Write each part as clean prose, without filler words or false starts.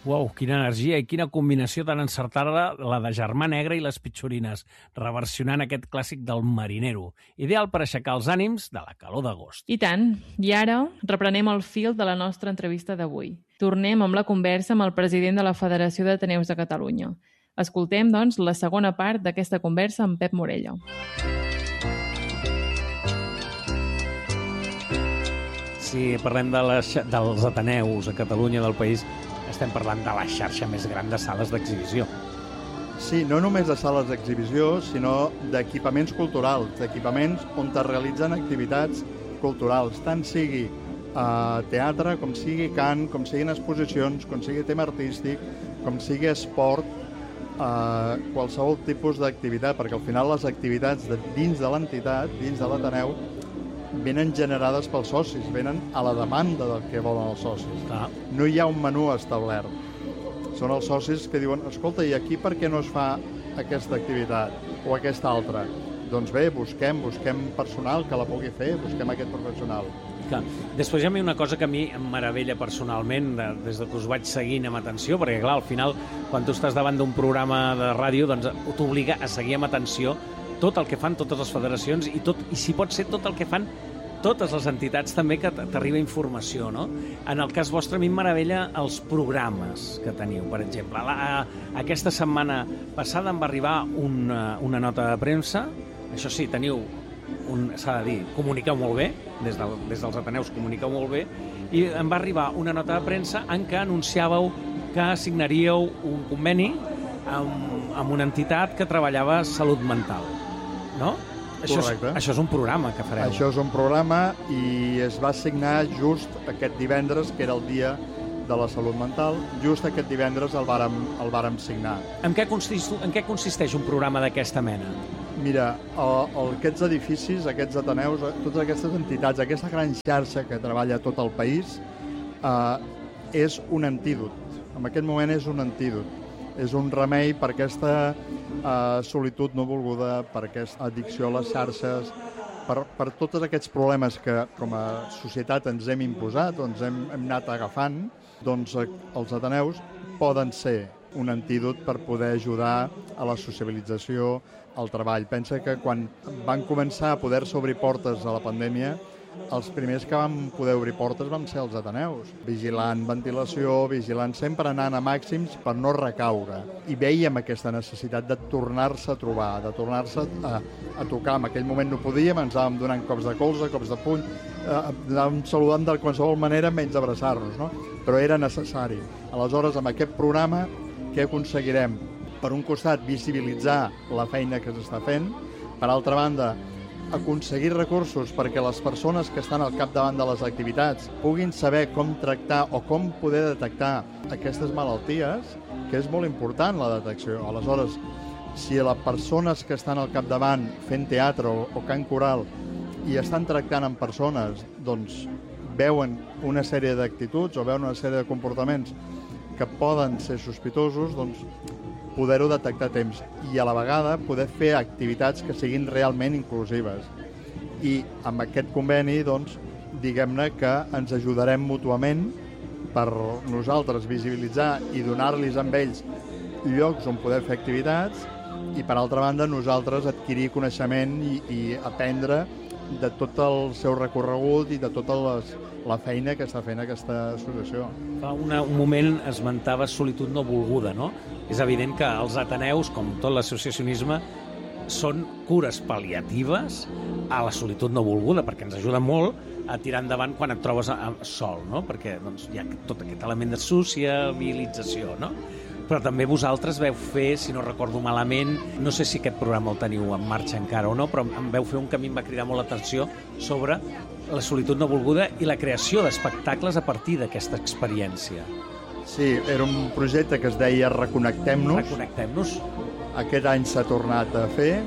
Uau, quina energia i quina combinació tan encertada la de Germà Negre i les Pitxorines, reversionant aquest clàssic del marinero, ideal per aixecar els ànims de la calor d'agost. I tant. I ara reprenem el fil de la nostra entrevista d'avui. Tornem amb la conversa amb el president de la Federació d'Ateneus de Catalunya. Escoltem, doncs, la segona part d'aquesta conversa amb Pep Morella. Si parlem dels Ateneus a Catalunya, del país, estem parlant de la xarxa més gran de sales d'exhibició. Sí, no només de sales d'exhibició, sinó d'equipaments culturals, d'equipaments on es realitzen activitats culturals, tant sigui teatre, com sigui cant, com siguin exposicions, com sigui tema artístic, com sigui esport, qualsevol tipus d'activitat, perquè al final les activitats dins de l'entitat, dins de l'Ateneu, venen generades pels socis, venen a la demanda del que volen els socis. Clar. No hi ha un menú establert. Són els socis que diuen, escolta, i aquí per què no es fa aquesta activitat o aquesta altra? Doncs bé, busquem personal que la pugui fer, busquem aquest professional. Clar. Després hi ha una cosa que a mi em meravella personalment des que us vaig seguint amb atenció, perquè clar, al final, quan tu estàs davant d'un programa de ràdio, doncs t'obliga a seguir amb atenció tot el que fan totes les federacions i si pot ser tot el que fan totes les entitats també que t'arriba informació, no? En el cas vostre, a mi em meravella els programes que teniu. Per exemple, aquesta setmana passada em va arribar una nota de premsa. Això sí, teniu s'ha de dir, comuniqueu molt bé, des dels Ateneus comuniqueu molt bé, i em va arribar una nota de premsa en què anunciàveu que signaríeu un conveni amb una entitat que treballava salut mental, no? Correcte. Això és un programa que fareu. Això és un programa i es va signar just aquest divendres, que era el dia de la salut mental. Just aquest divendres el vàrem signar. En què consisteix un programa d'aquesta mena? Mira, aquests edificis, aquests Ateneus, totes aquestes entitats, aquesta gran xarxa que treballa a tot el país, és un antídot. En aquest moment és un antídot. És un remei per aquesta solitud no volguda, per aquesta addicció a les xarxes, per tots aquests problemes que com a societat ens hem imposat o ens hem anat agafant, doncs els Ateneus poden ser un antídot per poder ajudar a la socialització, al treball. Pensa que quan van començar a poder-se obrir portes a la pandèmia, els primers que van poder obrir portes van ser els Ateneus, vigilant ventilació, vigilant sempre anant a màxims per no recaure. I vèiem aquesta necessitat de tornar-se a trobar, de tornar-se a tocar. En aquell moment no podíem, ens anàvem donant cops de colze, cops de puny, anàvem saludant de qualsevol manera menys abraçar-nos, no? Però era necessari. Aleshores, amb aquest programa, què aconseguirem? Per un costat, visibilitzar la feina que s'està fent, per altra banda, aconseguir recursos perquè les persones que estan al capdavant de les activitats puguin saber com tractar o com poder detectar aquestes malalties, que és molt important la detecció. Aleshores, si les persones que estan al capdavant fent teatre o cant coral i estan tractant amb persones, doncs veuen una sèrie d'actituds o veuen una sèrie de comportaments que poden ser sospitosos, doncs poder-ho detectar a temps i a la vegada poder fer activitats que siguin realment inclusives. I amb aquest conveni, doncs, diguem-ne que ens ajudarem mútuament per nosaltres visibilitzar i donar-los amb ells llocs on poder fer activitats i, per altra banda, nosaltres adquirir coneixement i aprendre de tot el seu recorregut i de tota la feina que està fent aquesta associació. Fa un moment esmentava solitud no volguda, no? És evident que els Ateneus, com tot l'associacionisme, són cures pal·liatives a la solitud no volguda, perquè ens ajuda molt a tirar endavant quan et trobes sol, no? Perquè doncs, hi ha tot aquest element de sociabilització, no? Però també vosaltres veu fer, si no recordo malament, no sé si aquest programa el teniu en marxa encara o no, però em veu fer un que a mi em va cridar molt l'atenció sobre la solitud no volguda i la creació d'espectacles a partir d'aquesta experiència. Sí, era un projecte que es deia Reconnectem-nos. Reconnectem-nos. Aquest any s'ha tornat a fer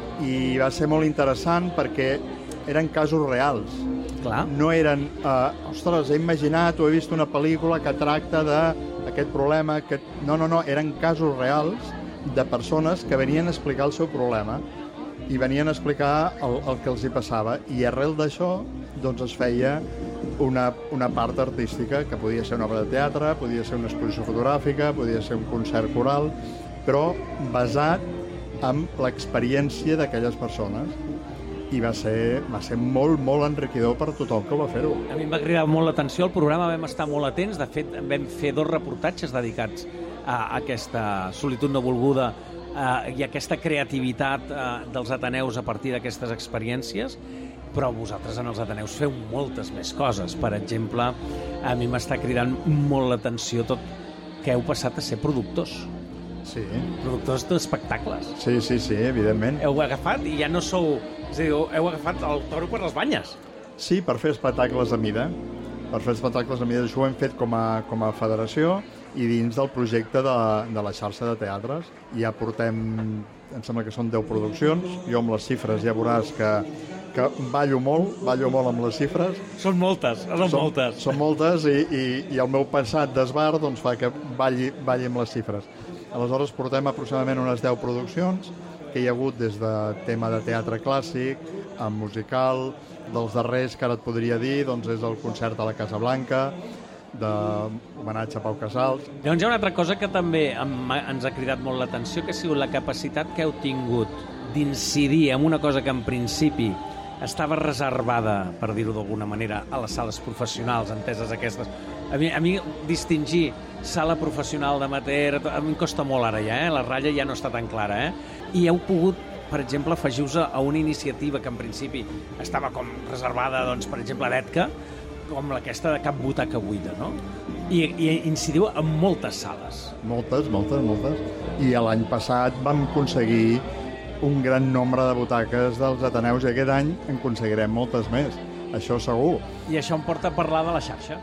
i va ser molt interessant perquè eren casos reals. Clar. No eren, ostres, he imaginat o he vist una pel·lícula que tracta d'aquest problema. No, eren casos reals de persones que venien a explicar el seu problema i venien a explicar el que els hi passava. I arrel d'això, doncs es feia una part artística, que podia ser una obra de teatre, podia ser una exposició fotogràfica, podia ser un concert coral, però basat en l'experiència d'aquelles persones. I va ser molt, molt enriquidor per tothom que va fer-ho. A mi em va cridar molt l'atenció, el programa vam estar molt atents, de fet vam fer 2 reportatges dedicats a aquesta solitud no volguda i aquesta creativitat dels ateneus a partir d'aquestes experiències, però vosaltres en els ateneus feu moltes més coses. Per exemple, a mi m'està cridant molt l'atenció tot que heu passat a ser productors. Sí. Productors d'espectacles. Sí, evidentment. Heu agafat i ja no sou... És a dir, heu agafat el toro per les banyes. Sí, per fer espectacles a mida. Per fer espectacles a mida. Això ho hem fet com a federació i dins del projecte de la xarxa de teatres. Ja portem, em sembla que són 10 produccions. Jo amb les xifres ja veuràs que ballo molt amb les xifres. Són moltes. Són moltes i el meu passat d'esbar doncs, fa que balli amb les xifres. Aleshores portem aproximadament unes 10 produccions que hi ha hagut des de tema de teatre clàssic, a musical, dels darrers que ara et podria dir, doncs és el concert a la Casa Blanca, d'homenatge a Pau Casals. Llavors hi ha una altra cosa que també ens ha cridat molt l'atenció, que ha sigut la capacitat que heu tingut d'incidir en una cosa que en principi estava reservada, per dir-ho d'alguna manera, a les sales professionals, enteses aquestes. A mi distingir sala professional d'amateur, a mi em costa molt ara ja, la ratlla ja no està tan clara, I heu pogut, per exemple, afegir-vos a una iniciativa que en principi estava com reservada, doncs, per exemple, a l'ETCA, com aquesta de Cap Butaca Buida, no? I incidiu en moltes sales. Moltes. I l'any passat vam aconseguir un gran nombre de butaques dels ateneus i aquest any en aconseguirem moltes més, això segur. I això em porta a parlar de la xarxa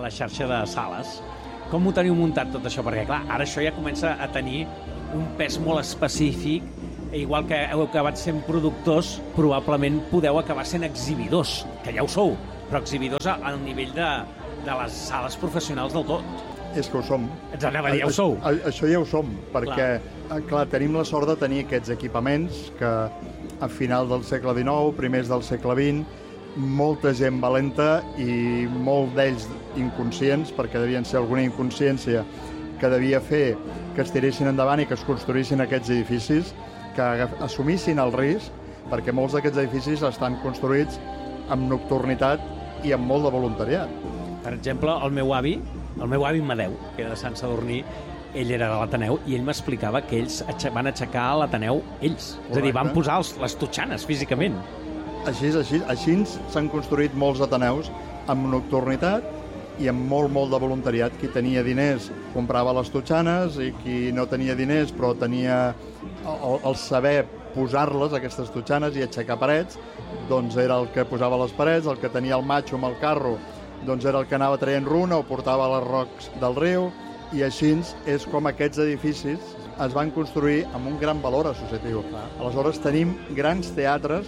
de sales. Com ho teniu muntat tot això? Perquè, clar, ara això ja comença a tenir un pes molt específic, igual que heu acabat sent productors, probablement podeu acabar sent exhibidors, que ja ho sou, però exhibidors al nivell de les sales professionals del tot. És que ho som. Ens anava a dir, ja ho sou. Això ja ho som, perquè, clar, tenim la sort de tenir aquests equipaments que a final del segle XIX, primers del segle XX, molta gent valenta i molt d'ells inconscients, perquè devien ser alguna inconsciència que devia fer que es tiressin endavant i que es construïssin aquests edificis, que assumissin el risc, perquè molts d'aquests edificis estan construïts amb nocturnitat i amb molt de voluntariat. Per exemple, el meu avi Amadeu, que era de Sant Sadurní, ell era de l'Ateneu i ell m'explicava que ells van aixecar l'Ateneu ells. És a dir, van posar les totxanes físicament. Així s'han construït molts ateneus amb nocturnitat i amb molt de voluntariat. Qui tenia diners comprava les totxanes i qui no tenia diners però tenia el saber posar-les, aquestes totxanes, i aixecar parets, doncs era el que posava les parets, el que tenia el matxo amb el carro doncs era el que anava traient runa o portava les rocs del riu, i així és com aquests edificis es van construir amb un gran valor associatiu. Aleshores tenim grans teatres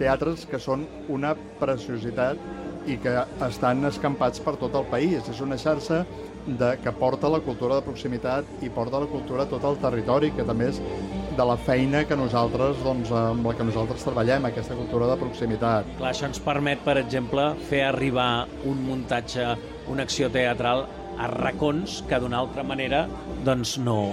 que són una preciositat i que estan escampats per tot el país. És una xarxa que porta la cultura de proximitat i porta la cultura a tot el territori, que també és de la feina que nosaltres, doncs, amb la que nosaltres treballem, aquesta cultura de proximitat. Clar, això ens permet, per exemple, fer arribar un muntatge, una acció teatral a racons que d'una altra manera doncs no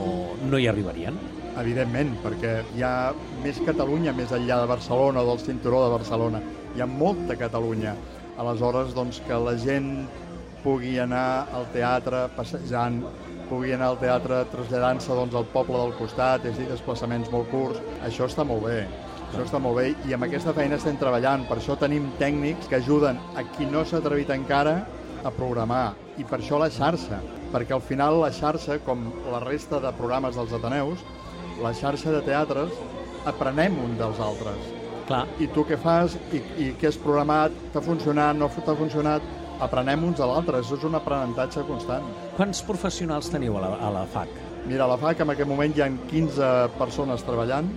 hi arribarien. Evidentment, perquè hi ha més Catalunya més enllà de Barcelona o del cinturó de Barcelona. Hi ha molta Catalunya. Aleshores, doncs, que la gent pugui anar al teatre passejant, pugui anar al teatre traslladant-se doncs, al poble del costat, és a dir, desplaçaments molt curts, això està molt bé. Això està molt bé i amb aquesta feina estem treballant. Per això tenim tècnics que ajuden a qui no s'ha atrevit encara a programar. I per això la xarxa, perquè al final la xarxa, com la resta de programes dels ateneus, la xarxa de teatres, aprenem un dels altres. Clar. I tu què fas? I què has programat? T'ha funcionat? No t'ha funcionat? Aprenem uns a l'altre. Això és un aprenentatge constant. Quants professionals teniu a la FAC? Mira, a la FAC en aquest moment hi ha 15 persones treballant.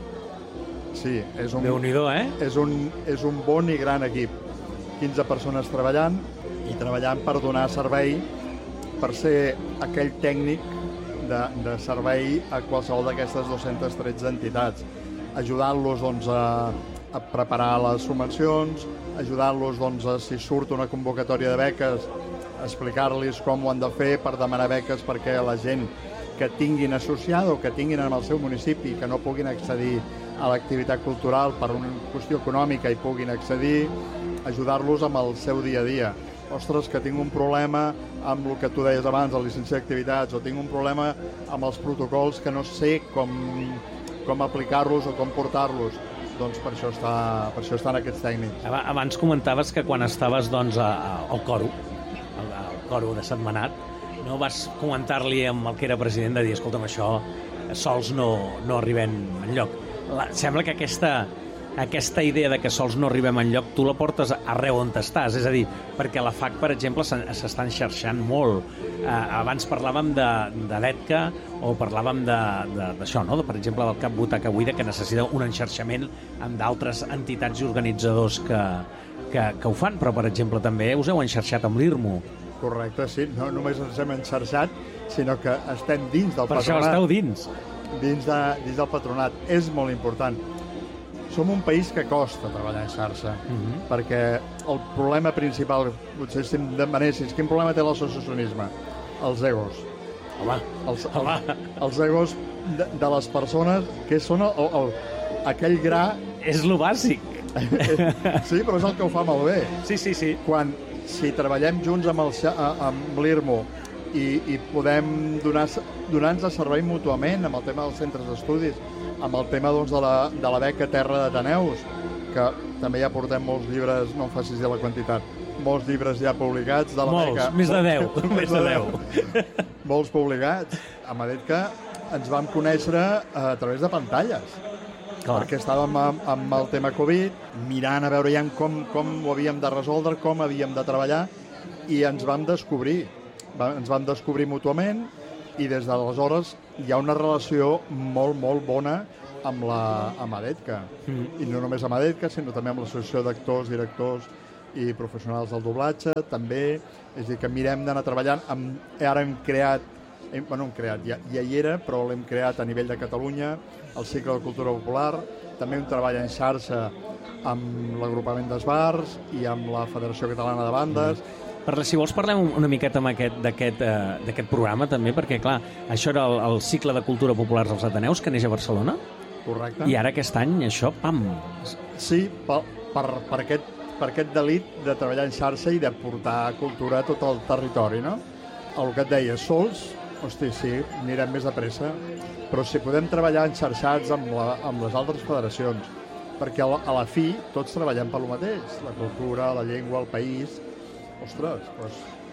Sí, és un... Déu-n'hi-do, És un bon i gran equip. 15 persones treballant i treballant per donar servei, per ser aquell tècnic de servei a qualsevol d'aquestes 213 entitats, ajudant-los doncs, a preparar les subvencions, ajudar-los, doncs, si surt una convocatòria de beques, explicar-los com ho han de fer per demanar beques perquè la gent que tinguin associada o que tinguin en el seu municipi que no puguin accedir a l'activitat cultural per una qüestió econòmica i puguin accedir, ajudar-los amb el seu dia a dia. Ostres, que tinc un problema amb el que tu deies abans, el licenciat d'activitats, o tinc un problema amb els protocols que no sé com aplicar-los o com portar-los. Doncs per això estan aquests tècnics. Abans comentaves que quan estaves al coro de Sentmenat, no vas comentar-li amb el que era president de dir, escolta'm, això sols no arribem enlloc. Sembla que aquesta idea de que sols no arribem enlloc tu la portes arreu on estàs, és a dir, perquè la FAC, per exemple, s'està enxarxant molt. Abans parlàvem de l'ETCA o parlàvem d'això, no? Per exemple, del Cap Butaca Buida, que necessita un enxarxament amb d'altres entitats i organitzadors que ho fan, però, per exemple, també us heu enxarxat amb l'IRMO. Correcte, sí. No només ens hem enxarxat, sinó que estem dins del patronat. Per això esteu dins. Dins del patronat. És molt important. Som un país que costa treballar en xarxa, perquè el problema principal, potser si em demanessis, quin problema té l'associacionisme? Els egos. Home. Els egos de les persones que són aquell gra... És lo bàsic. Sí, però és el que ho fa malbé. Sí. Si treballem junts amb l'IRMO i podem donar-nos servei mútuament amb el tema dels centres d'estudis, amb el tema doncs, de la beca Terra d'Ateneus, que també ja portem molts llibres, no em facis dir la quantitat, molts llibres ja publicats de la beca. Més de 10. Més de 10. Molts publicats. A Madetka ens vam conèixer a través de pantalles. Clar. Perquè estàvem amb el tema Covid, mirant a veure ja com ho havíem de resoldre, com havíem de treballar, i ens vam descobrir. Ens vam descobrir mútuament, i des d'aleshores hi ha una relació molt, molt bona amb Madetka. I no només amb Madetka, sinó també amb l'Associació d'Actors, Directors i Professionals del Doblatge, també. És a dir, que mirem d'anar treballant. Ara hem creat, ja hi era, però l'hem creat a nivell de Catalunya, el cicle de cultura popular, també un treball en xarxa amb l'agrupament d'esbars i amb la Federació Catalana de Bandes. Si vols parlem una miqueta d'aquest programa també, perquè clar, això era el cicle de cultura popular dels Ateneus que neix a Barcelona. Correcte. I ara aquest any això, pam! Sí, per aquest delit de treballar en xarxa i de portar cultura a tot el territori, no? El que et deia, sols, hosti, sí, anirem més de pressa, però si podem treballar enxarxats amb les altres federacions, perquè a la fi tots treballem per lo mateix, la cultura, la llengua, el país. Ostres, doncs,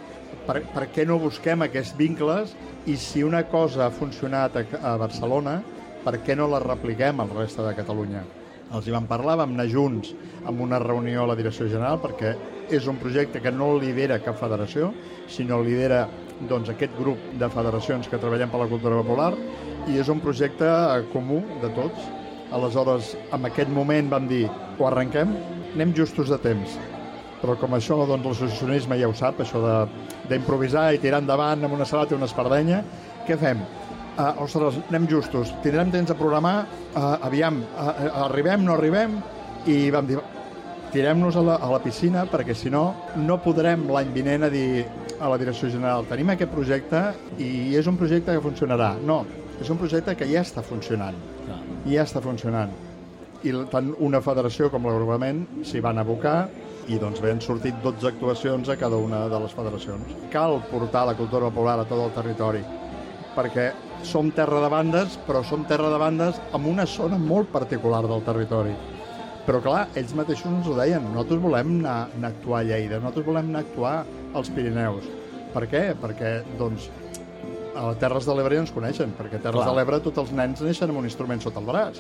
per què no busquem aquests vincles, i si una cosa ha funcionat a Barcelona, per què no la repliquem al reste de Catalunya? Els hi vam parlar, vam anar junts amb una reunió a la Direcció General, perquè és un projecte que no lidera cap federació, sinó lidera doncs, aquest grup de federacions que treballem per la cultura popular, i és un projecte comú de tots. Aleshores, en aquest moment vam dir, ho arrenquem, anem justos de temps. Però com això, doncs, l'associacionisme ja ho sap, això d'improvisar i tirar endavant amb una sabata i una espardenya, què fem? Ostres, anem justos, tindrem temps de programar, aviam, arribem, no arribem, i vam dir, tirem-nos a la piscina, perquè si no, no podrem l'any vinent a dir a la Direcció General, tenim aquest projecte i és un projecte que funcionarà. No, és un projecte que ja està funcionant. Ja està funcionant. I tant una federació com l'agrupament s'hi van abocar, i doncs bé, han sortit 12 actuacions a cada una de les federacions. Cal portar la cultura popular a tot el territori, perquè som terra de bandes, però som terra de bandes amb una zona molt particular del territori. Però clar, ells mateixos ens ho deien, nosaltres volem anar a actuar a Lleida, nosaltres volem anar a actuar als Pirineus. Per què? Perquè, doncs, a les Terres de l'Ebre ja ens coneixen, perquè a Terres de l'Ebre tots els nens neixen amb un instrument sota el braç.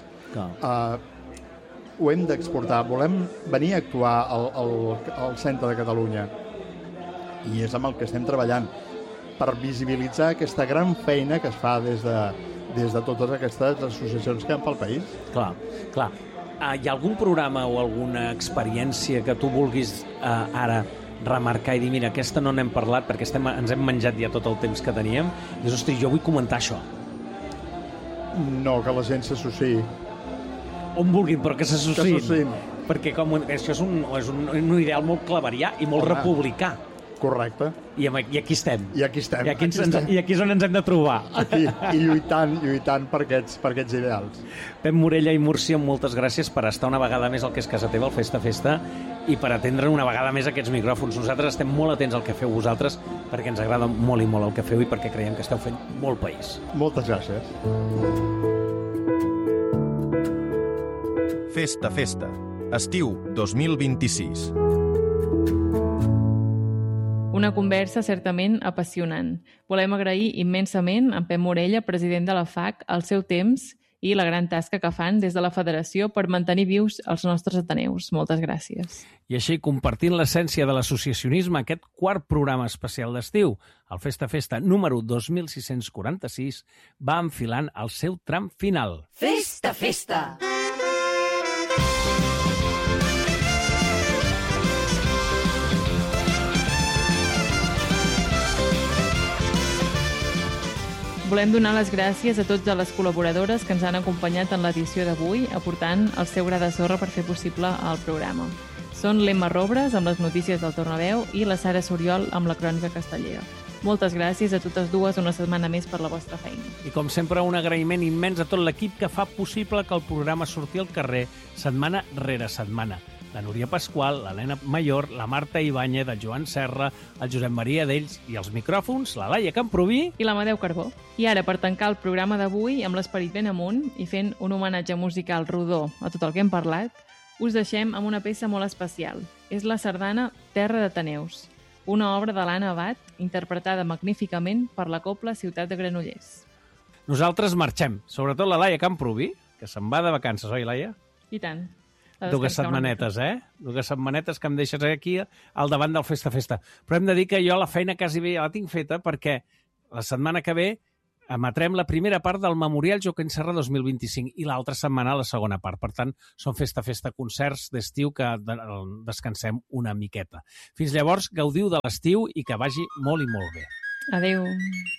Ho hem d'exportar, volem venir a actuar al centre de Catalunya, i és amb el que estem treballant per visibilitzar aquesta gran feina que es fa des de totes aquestes associacions que hi ha pel país. Clar. Hi ha algun programa o alguna experiència que tu vulguis ara remarcar i dir, mira, aquesta no n'hem parlat perquè ens hem menjat ja tot el temps que teníem, i dius, hosti, jo vull comentar això? No, que la gent s'associï. On vulguin, però que s'associïn. perquè això és un ideal molt claverià i molt republicà. Correcte. I aquí estem. I aquí estem. I aquí és on ens hem de trobar. Aquí, i lluitant per aquests ideals. Pep Morella i Múrcia, moltes gràcies per estar una vegada més al que és casa teva, al Festa Festa, i per atendre una vegada més aquests micròfons. Nosaltres estem molt atents al que feu vosaltres, perquè ens agrada molt i molt el que feu i perquè creiem que esteu fent molt país. Moltes gràcies. Festa Festa. Estiu 2026. Una conversa certament apassionant. Volem agrair immensament a Pep Morella, president de la FAC, el seu temps i la gran tasca que fan des de la Federació per mantenir vius els nostres ateneus. Moltes gràcies. I així, compartint l'essència de l'associacionisme, aquest quart programa especial d'estiu, el Festa Festa número 2646, va enfilant el seu tram final. Festa Festa! Volem donar les gràcies a totes les col·laboradores que ens han acompanyat en l'edició d'avui, aportant el seu gra de sorra per fer possible el programa. Són l'Emma Robres, amb les notícies del Tornaveu, i la Sara Soriol, amb la crònica castellera. Moltes gràcies a totes dues una setmana més per la vostra feina. I com sempre, un agraïment immens a tot l'equip que fa possible que el programa surti al carrer setmana rere setmana. La Núria Pasqual, l'Helena Mayor, la Marta Ibáñez, el Joan Serra, el Josep Maria Dells i els micròfons, la Laia Camproví i l'Amadeu Carbó. I ara, per tancar el programa d'avui amb l'esperit ben amunt i fent un homenatge musical rodó a tot el que hem parlat, us deixem amb una peça molt especial. És la sardana Terra d'Ateneus, una obra de l'Anna Abad interpretada magníficament per la Cobla Ciutat de Granollers. Nosaltres marxem, sobretot la Laia Camproví, que se'n va de vacances, oi, Laia? I tant. Dues setmanetes, Dues setmanetes que em deixes aquí al davant del Festa Festa. Però hem de dir que jo la feina quasi bé ja la tinc feta perquè la setmana que ve emetrem la primera part del Memorial Joaquim Serra 2025 i l'altra setmana la segona part. Per tant, són Festa Festa concerts d'estiu que descansem una miqueta. Fins llavors, gaudiu de l'estiu i que vagi molt i molt bé. Adéu.